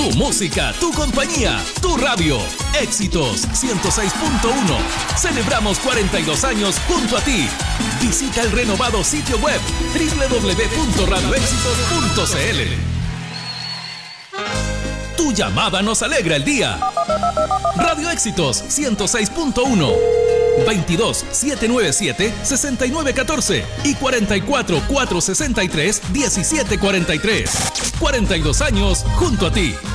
Tu música, tu compañía, tu radio. Éxitos 106.1. Celebramos 42 años junto a ti. Visita el renovado sitio web www.radioéxitos.cl. Tu llamada nos alegra el día. Radio Éxitos 106.1 22 797 6914 y 44 463 1743. 42 años junto a ti.